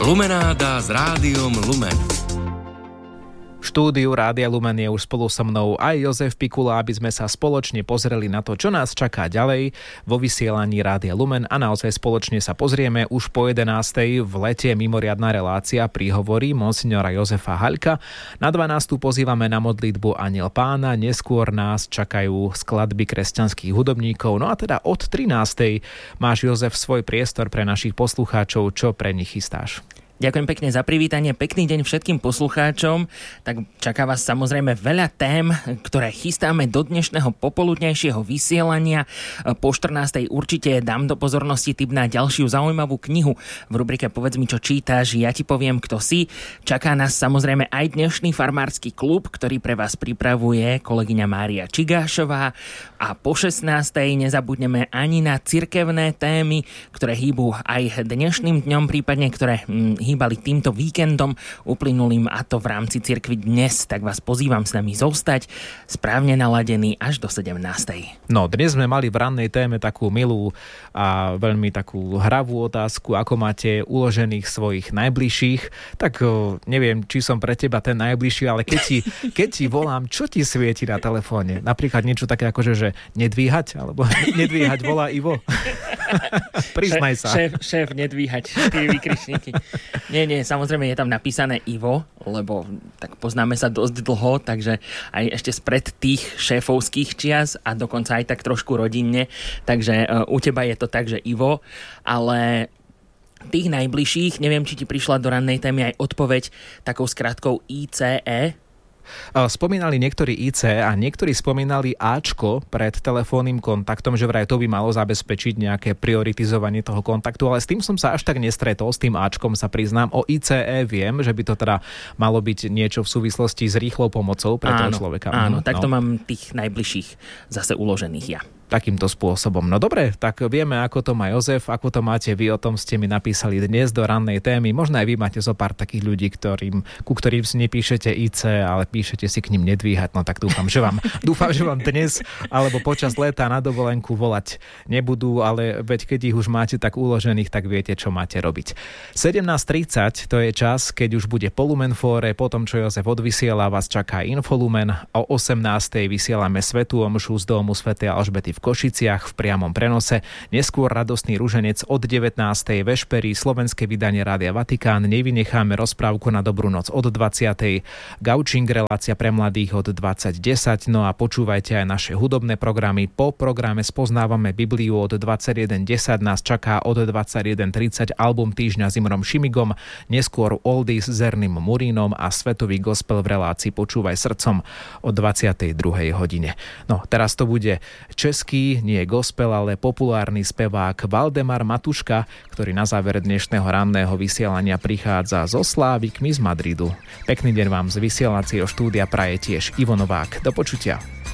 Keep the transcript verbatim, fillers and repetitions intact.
Lumenáda s Rádiom Lumen. V štúdiu Rádia Lumen je už spolu so mnou aj Jozef Pikula, aby sme sa spoločne pozreli na to, čo nás čaká ďalej vo vysielaní Rádia Lumen a naozaj spoločne sa pozrieme už po jedenástej v lete mimoriadna relácia príhovorí monsignora Jozefa Haľka. Na dvanástu pozývame na modlitbu Anjel Pána, neskôr nás čakajú skladby kresťanských hudobníkov. No a teda od trinástej máš, Jozef, svoj priestor pre našich poslucháčov, čo pre nich chystáš? Ďakujem pekne za privítanie, pekný deň všetkým poslucháčom. Tak čaká vás samozrejme veľa tém, ktoré chystáme do dnešného popoludnejšieho vysielania. Po štrnástej určite dám do pozornosti tip na ďalšiu zaujímavú knihu v rubrike Povedz mi, čo čítaš, ja ti poviem, kto si. Čaká nás samozrejme aj dnešný farmársky klub, ktorý pre vás pripravuje kolegyňa Mária Čigášová. A po šestnástej nezabudneme ani na cirkevné témy, ktoré hýbu aj dnešným dňom, prípadne ktoré hm, hýbali týmto víkendom uplynulým, a to v rámci cirkvi dnes. Tak vás pozývam s nami zostať správne naladený až do sedemnástej. No, dnes sme mali v rannej téme takú milú a veľmi takú hravú otázku, ako máte uložených svojich najbližších. Tak neviem, či som pre teba ten najbližší, ale keď ti, keď ti volám, čo ti svieti na telefóne? Napríklad niečo také ako, že, že nedvíhať, alebo nedvíhať volá Ivo. Priznaj sa. Šéf, šéf, nedvíhať, štyri výkričníky. Nie, nie, samozrejme je tam napísané Ivo, lebo tak poznáme sa dosť dlho, takže aj ešte spred tých šéfovských čias a dokonca aj tak trošku rodinne, takže uh, u teba je to tak, že Ivo, ale tých najbližších, neviem, či ti prišla do rannej témy aj odpoveď takou skratkou í cé é. Spomínali niektorí í cé a niektorí spomínali áčko pred telefónnym kontaktom, že vraj to by malo zabezpečiť nejaké prioritizovanie toho kontaktu, ale s tým som sa až tak nestretol, s tým áčkom sa priznám. O í cé é viem, že by to teda malo byť niečo v súvislosti s rýchlou pomocou pre toho človeka. Áno, mm, takto no. Mám tých najbližších zase uložených ja. Takýmto spôsobom. No dobre, tak vieme, ako to má Jozef, ako to máte vy, o tom ste mi napísali dnes do rannej témy. Možno aj vy máte zo pár takých ľudí, ktorým, ku ktorým si nepíšete í cé, ale píšete si k ním nedvíhať. No tak dúfam, že vám, dúfam, že vám dnes alebo počas léta na dovolenku volať nebudú, ale veď keď ich už máte tak uložených, tak viete, čo máte robiť. sedemnásť tridsať to je čas, keď už bude po Lumenfóre, potom čo Jozef odvysiela, vás čaká Infolumen. O osemnástej vysielame svätú omšu z domu svätej Alžbety v Košiciach v priamom prenose. Neskôr radostný ruženec od devätnástej vešpery, slovenské vydanie Rádia Vatikán. Nevynecháme rozprávku na dobrú noc od dvadsiatej Gaučing, relácia pre mladých od dvadsať desať. No a počúvajte aj naše hudobné programy. Po programe Spoznávame Bibliu od dvadsaťjeden desať nás čaká od dvadsaťjeden tridsať album týždňa s Imrom Šimigom. Neskôr Oldies s Zerným Murínom a svetový gospel v relácii Počúvaj srdcom o dvadsiatej druhej hodine. No, teraz to bude český, nie gospel, ale populárny spevák Valdemar Matuška, ktorý na záver dnešného ranného vysielania prichádza zo Slávikmi z Madridu. Pekný deň vám z vysielacieho štúdia praje tiež Ivo Novák. Do počutia.